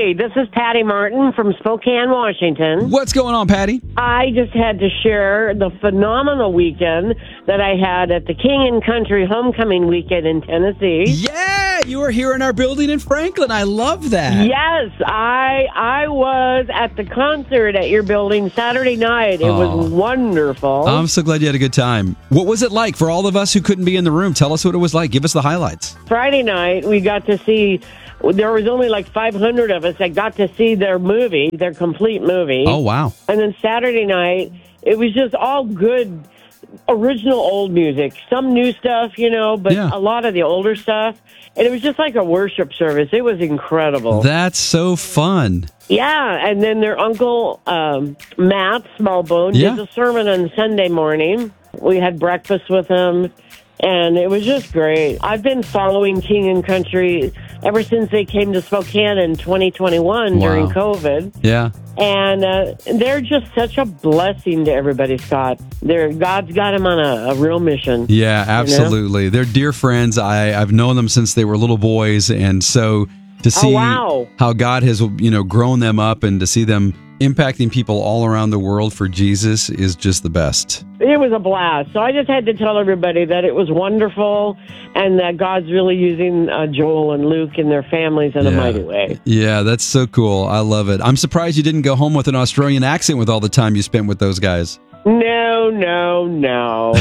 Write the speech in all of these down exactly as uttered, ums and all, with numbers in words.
Hey, this is Patty Martin from Spokane, Washington. What's going on, Patty? I just had to share the phenomenal weekend that I had at the King and Country Homecoming Weekend in Tennessee. Yeah, you were here in our building in Franklin. I love that. Yes, I I was at the concert at your building Saturday night. It Oh. was wonderful. I'm so glad you had a good time. What was it like for all of us who couldn't be in the room? Tell us what it was like. Give us the highlights. Friday night, we got to see, there was only like five hundred of us that got to see their movie, their complete movie. Oh, wow. And then Saturday night, it was just all good, original old music. Some new stuff, you know, but Yeah. a lot of the older stuff. And it was just like a worship service. It was incredible. That's so fun. Yeah, and then their uncle, um, Matt Smallbone, Yeah. did the sermon on Sunday morning. We had breakfast with him, and it was just great. I've been following King and Country ever since they came to Spokane in twenty twenty-one Wow. during COVID. Yeah. And uh, they're just such a blessing to everybody, Scott. They're, God's got them on a, a real mission. Yeah, absolutely. They're dear friends. I, I've known them since they were little boys, and so to see Oh, wow. how God has, you know, grown them up and to see them impacting people all around the world for Jesus is just the best. It was a blast. So I just had to tell everybody that it was wonderful and that God's really using uh, Joel and Luke and their families in a Yeah. mighty way. Yeah, that's so cool. I love it. I'm surprised you didn't go home with an Australian accent with all the time you spent with those guys. No, no, no.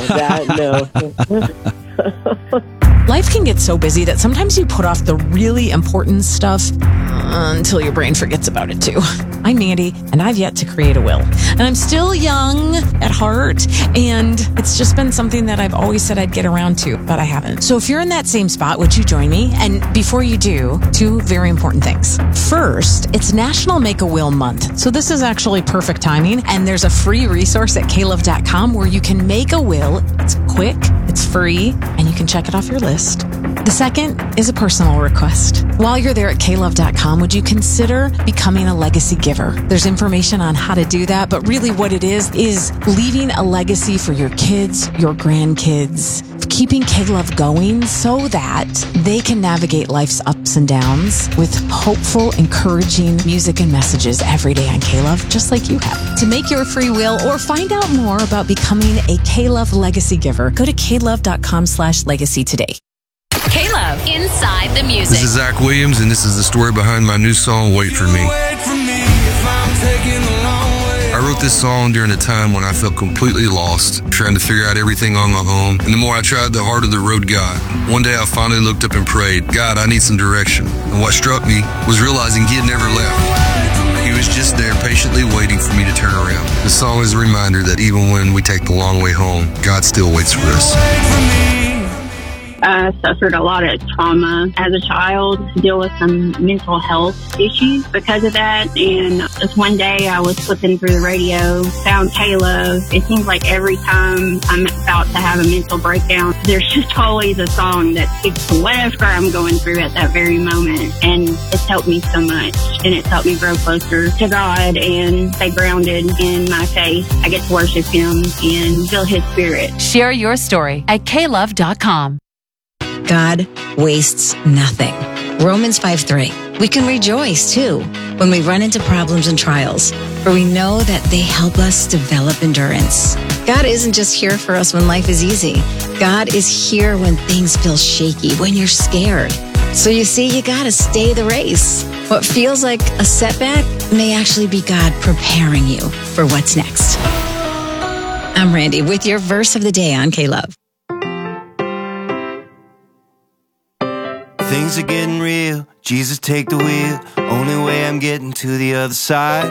That, no. Life can get so busy that sometimes you put off the really important stuff uh, until your brain forgets about it too. I'm Mandy, and I've yet to create a will. And I'm still young at heart, and it's just been something that I've always said I'd get around to, but I haven't. So if you're in that same spot, would you join me? And before you do, two very important things. First, it's National Make a Will Month. So this is actually perfect timing, and there's a free resource at k love dot com where you can make a will. It's quick, it's free, and you can check it off your list. The second is a personal request. While you're there at k love dot com, would you consider becoming a legacy giver? There's information on how to do that, but really what it is, is leaving a legacy for your kids, your grandkids, keeping K-Love going so that they can navigate life's ups and downs with hopeful, encouraging music and messages every day on K-Love, just like you have. To make your free will or find out more about becoming a K-Love legacy giver, go to k love dot com slash legacy today. K-Love, Inside the Music. This is Zach Williams, and this is the story behind my new song, Wait For Me. I wrote this song during a time when I felt completely lost, trying to figure out everything on my own. And the more I tried, the harder the road got. One day I finally looked up and prayed, God, I need some direction. And what struck me was realizing he had never left. He was just there patiently waiting for me to turn around. The song is a reminder that even when we take the long way home, God still waits for us. I suffered a lot of trauma as a child, to deal with some mental health issues because of that. And just one day I was flipping through the radio, found K-Love. It seems like every time I'm about to have a mental breakdown, there's just always a song that speaks to whatever I'm going through at that very moment. And it's helped me so much. And it's helped me grow closer to God and stay grounded in my faith. I get to worship Him and feel His Spirit. Share your story at k love dot com. God wastes nothing. Romans five three. We can rejoice, too, when we run into problems and trials, for we know that they help us develop endurance. God isn't just here for us when life is easy. God is here when things feel shaky, when you're scared. So you see, you gotta stay the race. What feels like a setback may actually be God preparing you for what's next. I'm Randy with your verse of the day on K-Love. Things are getting real. Jesus, take the wheel. Only way I'm getting to the other side.